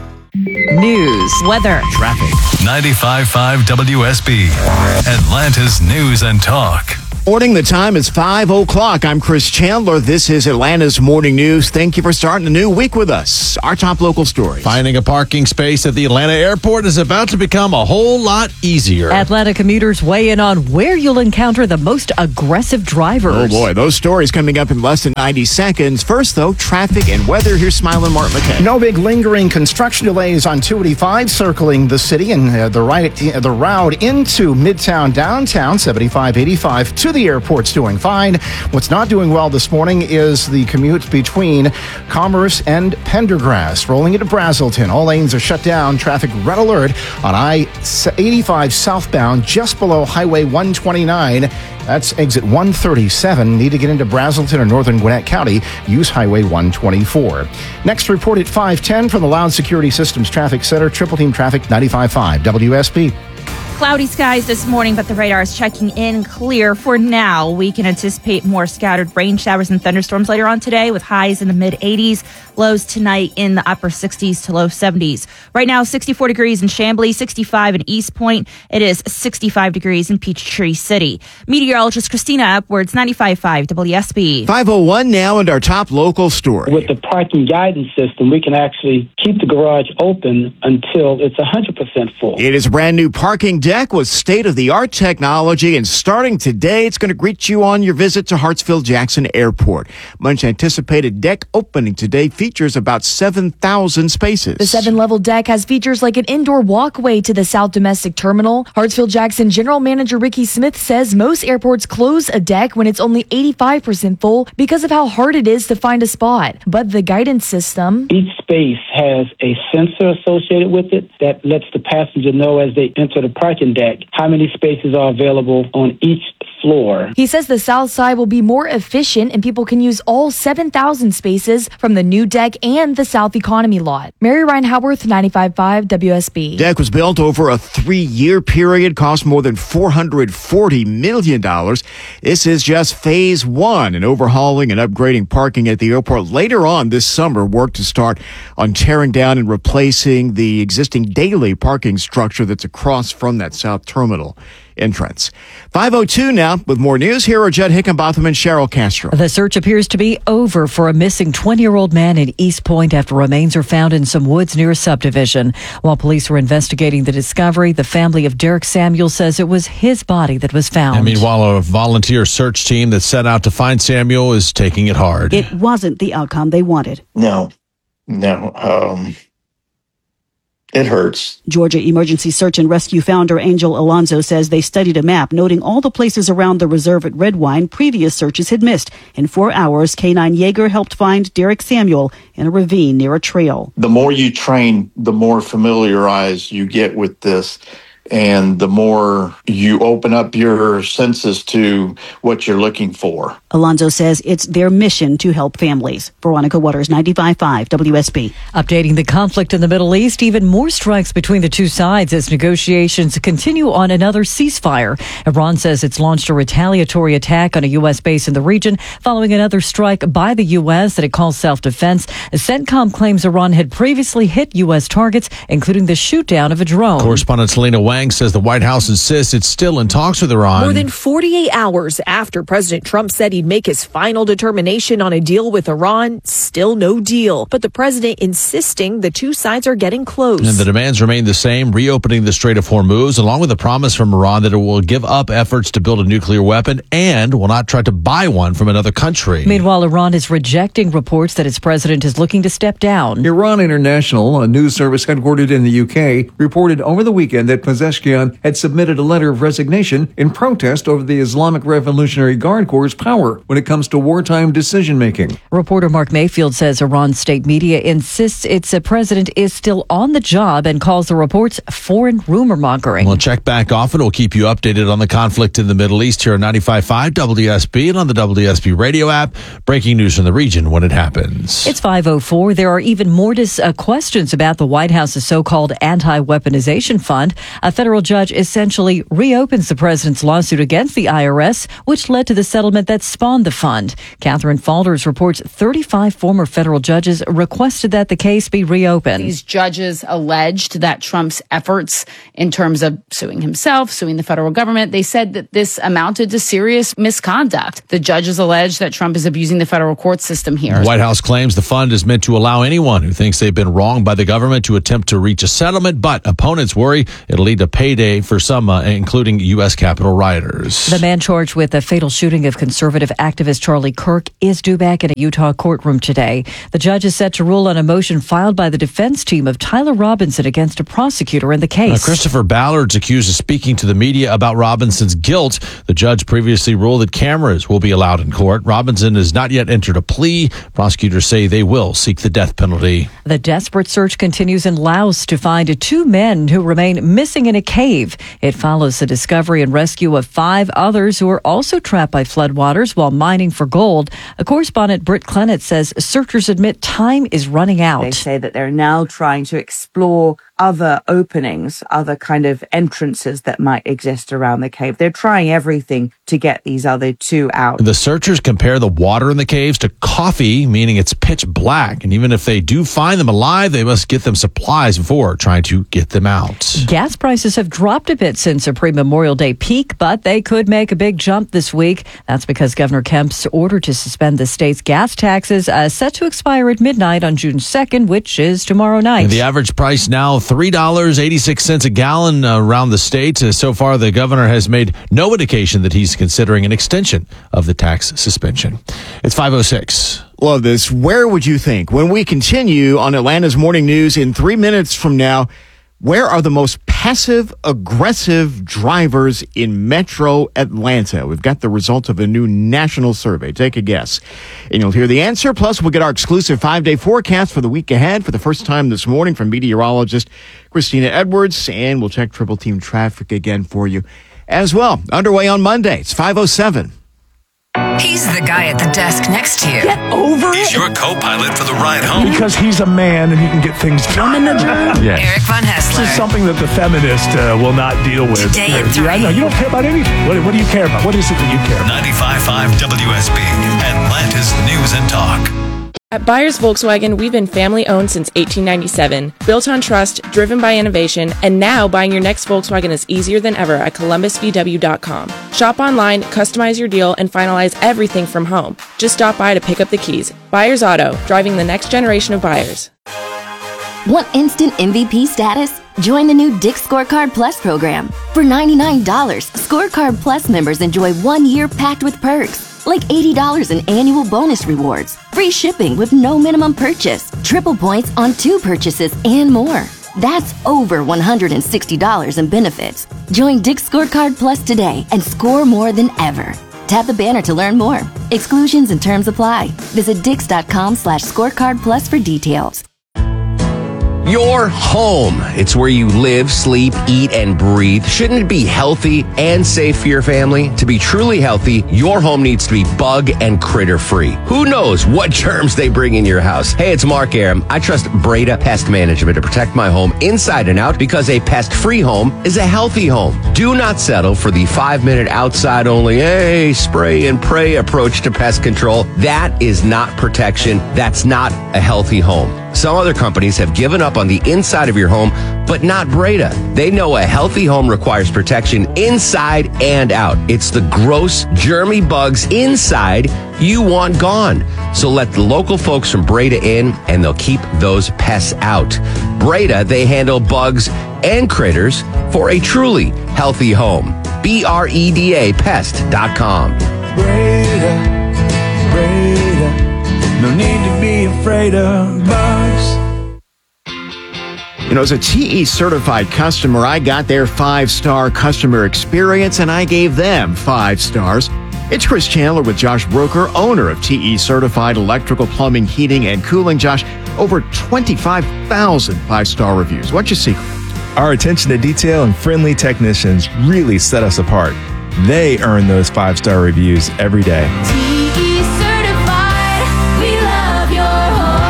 News, weather, Traffic. 95.5 WSB. Atlanta's News and Talk. Morning, the time is 5 o'clock. I'm Chris Chandler. This is Atlanta's Morning News. Thank you for starting a new week with us. Our top local stories. Finding a parking space at the Atlanta airport is about to become a whole lot easier. Atlanta commuters weigh in on where you'll encounter the most aggressive drivers. Oh boy, those stories coming up in less than 90 seconds. First, though, traffic and weather. Here's Smiling Mark McKay. No big lingering construction delays on 285 circling the city and the route into Midtown downtown. 7585 to the airport's doing fine. What's not doing well this morning is the commute between Commerce and Pendergrass. Rolling into Brazelton, all lanes are shut down. Traffic red alert on I-85 southbound just below Highway 129. That's exit 137. Need to get into Brazelton or northern Gwinnett County, use Highway 124. Next report at 5:10 from the Loud Security Systems Traffic Center. Triple Team Traffic 95.5 WSB. Cloudy skies this morning, but the radar is checking in clear for now. We can anticipate more scattered rain showers and thunderstorms later on today with highs in the mid-80s, lows tonight in the upper 60s to low 70s. Right now, 64 degrees in Chamblee, 65 in East Point. It is 65 degrees in Peachtree City. Meteorologist Christina Upwards, 95.5 WSB. 5:01 now and our top local story. With the parking guidance system, we can actually keep the garage open until it's 100% full. It is a brand new parking deck with state-of-the-art technology, and starting today, it's going to greet you on your visit to Hartsfield-Jackson Airport. Much anticipated deck opening today features about 7,000 spaces. The 7-level deck has features like an indoor walkway to the South Domestic Terminal. Hartsfield-Jackson General Manager Ricky Smith says most airports close a deck when it's only 85% full because of how hard it is to find a spot. But the guidance system... Each space has a sensor associated with it that lets the passenger know as they enter the parking deck how many spaces are available on each floor. He says the south side will be more efficient and people can use all 7,000 spaces from the new deck and the South Economy lot. Mary Ryan Howarth, 95.5 WSB. Deck was built over a 3-year period, cost more than $440 million. This is just phase 1 in overhauling and upgrading parking at the airport. Later on this summer, work to start on tearing down and replacing the existing daily parking structure that's across from that South Terminal entrance. 5:02 now with more news. Here are Judd Hickenbotham and Cheryl Castro. The search appears to be over for a missing 20-year-old man in East Point after remains are found in some woods near a subdivision. While police were investigating the discovery, the family of Derek Samuel says it was his body that was found. And meanwhile, a volunteer search team that set out to find Samuel is taking it hard. It wasn't the outcome they wanted. No. It hurts. Georgia Emergency Search and Rescue founder Angel Alonzo says they studied a map noting all the places around the reserve at Redwine previous searches had missed. In 4 hours, K-9 Yeager helped find Derek Samuel in a ravine near a trail. The more you train, the more familiarized you get with this. And the more you open up your senses to what you're looking for. Alonzo says it's their mission to help families. Veronica Waters, 95.5 WSB. Updating the conflict in the Middle East, even more strikes between the two sides as negotiations continue on another ceasefire. Iran says it's launched a retaliatory attack on a U.S. base in the region following another strike by the U.S. that it calls self-defense. CENTCOM claims Iran had previously hit U.S. targets, including the shoot-down of a drone. Correspondent Selena Wang says the White House insists it's still in talks with Iran. More than 48 hours after President Trump said he'd make his final determination on a deal with Iran, still no deal. But the president insisting the two sides are getting close. And the demands remain the same, reopening the Strait of Hormuz, along with a promise from Iran that it will give up efforts to build a nuclear weapon and will not try to buy one from another country. Meanwhile, Iran is rejecting reports that its president is looking to step down. Iran International, a news service headquartered in the UK, reported over the weekend that possession Pezeshkian had submitted a letter of resignation in protest over the Islamic Revolutionary Guard Corps' power when it comes to wartime decision-making. Reporter Mark Mayfield says Iran's state media insists its president is still on the job and calls the reports foreign rumor mongering. We'll check back often. We'll keep you updated on the conflict in the Middle East here on 95.5 WSB and on the WSB radio app. Breaking news from the region when it happens. It's 5:04. There are even more questions about the White House's so-called anti-weaponization fund. A federal judge essentially reopens the president's lawsuit against the IRS, which led to the settlement that spawned the fund. Catherine Falders reports 35 former federal judges requested that the case be reopened. These judges alleged that Trump's efforts in terms of suing himself, suing the federal government, they said that this amounted to serious misconduct. The judges alleged that Trump is abusing the federal court system here. The White House claims the fund is meant to allow anyone who thinks they've been wronged by the government to attempt to reach a settlement, but opponents worry it'll lead to payday for some, including U.S. Capitol rioters. The man charged with the fatal shooting of conservative activist Charlie Kirk is due back in a Utah courtroom today. The judge is set to rule on a motion filed by the defense team of Tyler Robinson against a prosecutor in the case. Christopher Ballard's accused of speaking to the media about Robinson's guilt. The judge previously ruled that cameras will be allowed in court. Robinson has not yet entered a plea. Prosecutors say they will seek the death penalty. The desperate search continues in Laos to find 2 men who remain missing in a cave. It follows the discovery and rescue of 5 others who are also trapped by floodwaters while mining for gold. A correspondent, Britt Clennett, says searchers admit time is running out. They say that they're now trying to explore other openings, other kind of entrances that might exist around the cave. They're trying everything to get these other 2 out. The searchers compare the water in the caves to coffee, meaning it's pitch black. And even if they do find them alive, they must get them supplies before trying to get them out. Gas prices have dropped a bit since a pre-Memorial Day peak, but they could make a big jump this week. That's because Governor Kemp's order to suspend the state's gas taxes is set to expire at midnight on June 2nd, which is tomorrow night. And the average price now $3.86 a gallon around the state. So far, the governor has made no indication that he's considering an extension of the tax suspension. It's 5:06. Love this. Where would you think? When we continue on Atlanta's Morning News in 3 minutes from now, where are the most passive-aggressive drivers in Metro Atlanta? We've got the results of a new national survey. Take a guess. And you'll hear the answer. Plus, we'll get our exclusive 5-day forecast for the week ahead for the first time this morning from meteorologist Christina Edwards. And we'll check Triple Team traffic again for you as well. Underway on Monday. It's 5:07. He's the guy at the desk next to you. Get over it. He's your co-pilot for the ride home. Because he's a man and he can get things done. Yes. Eric Von Hessler. This is something that the feminist will not deal with. Today at 3. Yeah, I know. You don't care about anything. What do you care about? What is it that you care about? 95.5 WSB, Atlanta's News and Talk. At Byers Volkswagen, we've been family-owned since 1897, built on trust, driven by innovation, and now buying your next Volkswagen is easier than ever at ColumbusVW.com. Shop online, customize your deal, and finalize everything from home. Just stop by to pick up the keys. Byers Auto, driving the next generation of buyers. Want instant MVP status? Join the new Dick's Scorecard Plus program. For $99, Scorecard Plus members enjoy 1 year packed with perks, like $80 in annual bonus rewards, free shipping with no minimum purchase, triple points on 2 purchases, and more. That's over $160 in benefits. Join Dick's Scorecard Plus today and score more than ever. Tap the banner to learn more. Exclusions and terms apply. Visit Dix.com/scorecard plus for details. Your home. It's where you live, sleep, eat, and breathe. Shouldn't it be healthy and safe for your family? To be truly healthy, your home needs to be bug and critter free. Who knows what germs they bring in your house? Hey, it's Mark Aram. I trust Breda Pest Management to protect my home inside and out because a pest-free home is a healthy home. Do not settle for the 5-minute outside only, hey, spray and pray approach to pest control. That is not protection. That's not a healthy home. Some other companies have given up on the inside of your home, but not Breda. They know a healthy home requires protection inside and out. It's the gross, germy bugs inside you want gone. So let the local folks from Breda in, and they'll keep those pests out. Breda, they handle bugs and critters for a truly healthy home. BREDA Pest.com. Breda, no need to be afraid of bugs. As a TE certified customer, I got their 5-star customer experience and I gave them 5 stars. It's Chris Chandler with Josh Broker, owner of TE Certified Electrical, Plumbing, Heating, and Cooling. Josh, over 25,000 5-star reviews. What's your secret? Our attention to detail and friendly technicians really set us apart. They earn those 5-star reviews every day. TE Certified, we love your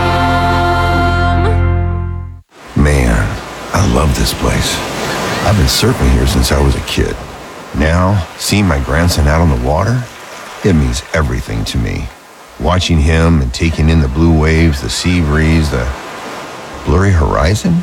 home. Man, I love this place. I've been surfing here since I was a kid. Now, seeing my grandson out on the water, it means everything to me. Watching him and taking in the blue waves, the sea breeze, the blurry horizon.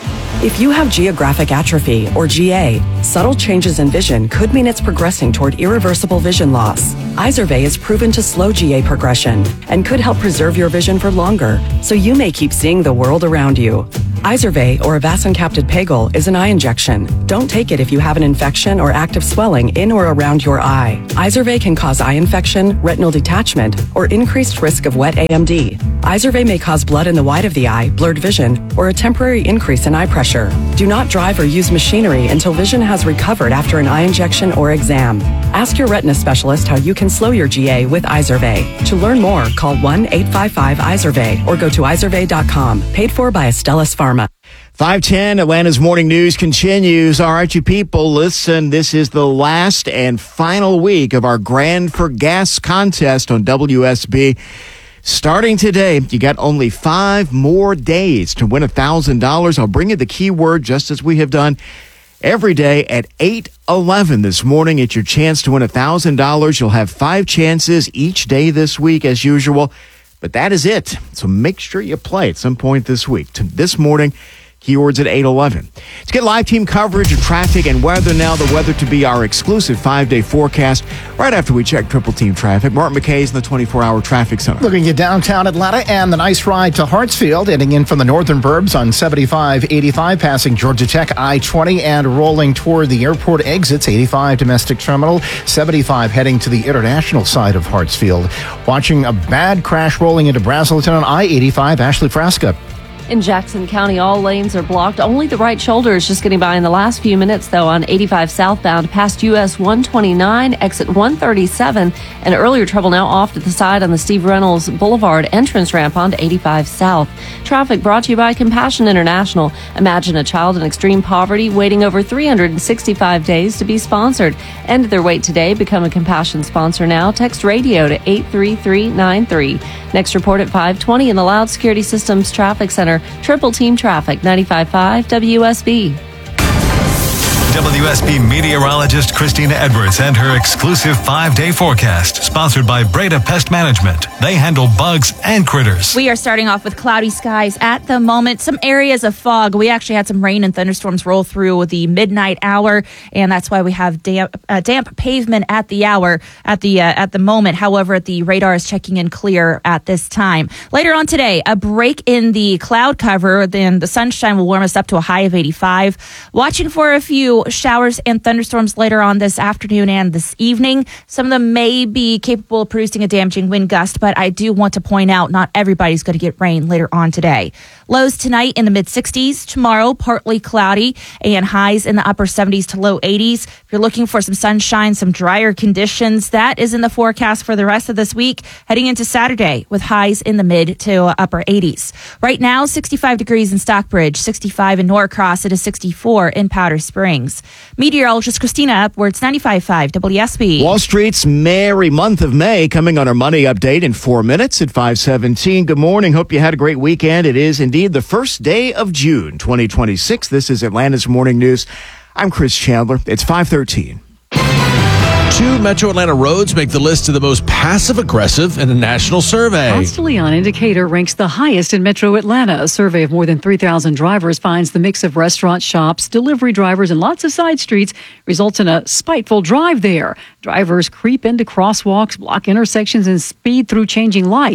If you have geographic atrophy, or GA, subtle changes in vision could mean it's progressing toward irreversible vision loss. Izervay is proven to slow GA progression and could help preserve your vision for longer, so you may keep seeing the world around you. Izervay, or avacincaptad pegol, is an eye injection. Don't take it if you have an infection or active swelling in or around your eye. Izervay can cause eye infection, retinal detachment, or increased risk of wet AMD. Izervay may cause blood in the white of the eye, blurred vision, or a temporary increase in eye pressure. Do not drive or use machinery until vision has recovered after an eye injection or exam. Ask your retina specialist how you can slow your GA with Izervay. To learn more, call 1-855-IZERVAY or go to izervay.com. Paid for by Astellas Pharma. 510, Atlanta's Morning News continues. All right, you people, listen. This is the last and final week of our Grand for Gas contest on WSB. Starting today, you got only 5 more days to win $1,000. I'll bring you the keyword just as we have done every day at 8:11 this morning. It's your chance to win $1,000. You'll have 5 chances each day this week as usual. But that is it. So make sure you play at some point this week. This morning, keywords at 8:11. To get live team coverage of traffic and weather now, the weather to be our exclusive 5-day forecast right after we check Triple Team traffic. Martin McKay's in the 24-hour traffic center. Looking at downtown Atlanta and the nice ride to Hartsfield, heading in from the northern burbs on 75-85, passing Georgia Tech I-20 and rolling toward the airport exits, 85 domestic terminal, 75 heading to the international side of Hartsfield. Watching a bad crash rolling into Brazelton on I-85, Ashley Frasca. In Jackson County, all lanes are blocked. Only the right shoulder is just getting by in the last few minutes, though, on 85 southbound past US 129, exit 137, and earlier trouble now off to the side on the Steve Reynolds Boulevard entrance ramp onto 85 south. Traffic brought to you by Compassion International. Imagine a child in extreme poverty waiting over 365 days to be sponsored. End their wait today. Become a Compassion sponsor now. Text radio to 83393. Next report at 5:20 in the Loud Security Systems Traffic Center. Triple Team Traffic, 95.5 WSB. WSB meteorologist Christina Edwards and her exclusive 5-day forecast, sponsored by Breda Pest Management. They handle bugs and critters. We are starting off with cloudy skies at the moment. Some areas of fog. We actually had some rain and thunderstorms roll through the midnight hour, and that's why we have damp pavement at the hour at the moment. However, the radar is checking in clear at this time. Later on today, a break in the cloud cover. Then the sunshine will warm us up to a high of 85. Watching for a few showers and thunderstorms later on this afternoon and this evening. Some of them may be capable of producing a damaging wind gust, but I do want to point out not everybody's going to get rain later on today. Lows tonight in the mid-60s. Tomorrow, partly cloudy and highs in the upper 70s to low 80s. If you're looking for some sunshine, some drier conditions, that is in the forecast for the rest of this week, heading into Saturday with highs in the mid to upper 80s. Right now, 65 degrees in Stockbridge, 65 in Norcross, it is 64 in Powder Springs. Meteorologist Christina Edwards, 95.5 WSB. Wall Street's merry month of May coming on our money update in 4 minutes at 5:17. Good morning. Hope you had a great weekend. It is indeed the first day of June 2026. This is Atlanta's Morning News. I'm Chris Chandler. It's 5:13. 2 Metro Atlanta roads make the list of the most passive-aggressive in a national survey. Postleon Indicator ranks the highest in Metro Atlanta. A survey of more than 3,000 drivers finds the mix of restaurants, shops, delivery drivers, and lots of side streets results in a spiteful drive there. Drivers creep into crosswalks, block intersections, and speed through changing lights.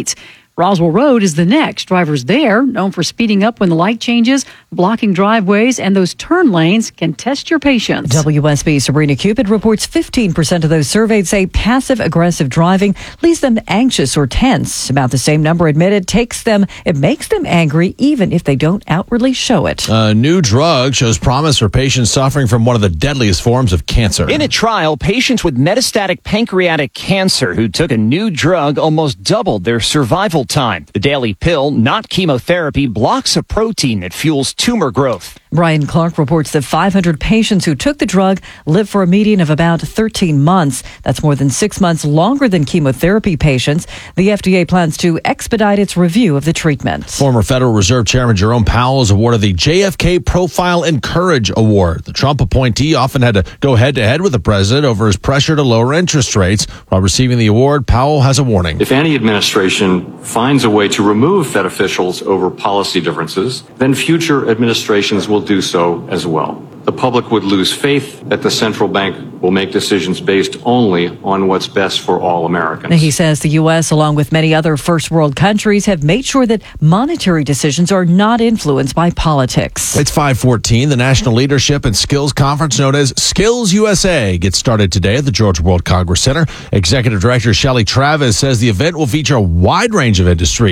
Roswell Road is the next. Drivers there, known for speeding up when the light changes, blocking driveways, and those turn lanes, can test your patience. WSB Sabrina Cupid reports 15% of those surveyed say passive-aggressive driving leaves them anxious or tense. About the same number admitted it makes them angry even if they don't outwardly show it. A new drug shows promise for patients suffering from one of the deadliest forms of cancer. In a trial, patients with metastatic pancreatic cancer who took a new drug almost doubled their survival time. The daily pill, not chemotherapy, blocks a protein that fuels tumor growth. Brian Clark reports that 500 patients who took the drug lived for a median of about 13 months. That's more than 6 months longer than chemotherapy patients. The FDA plans to expedite its review of the treatment. Former Federal Reserve Chairman Jerome Powell is awarded the JFK Profile and Courage Award. The Trump appointee often had to go head-to-head with the president over his pressure to lower interest rates. While receiving the award, Powell has a warning. If any administration finds a way to remove Fed officials over policy differences, then future administrations will do so as well. The public would lose faith that the central bank will make decisions based only on what's best for all Americans. He says the U.S., along with many other first world countries, have made sure that monetary decisions are not influenced by politics. It's 5:14. The National Leadership and Skills Conference, known as Skills USA, gets started today at the Georgia World Congress Center. Executive Director Shelley Travis says the event will feature a wide range of industries.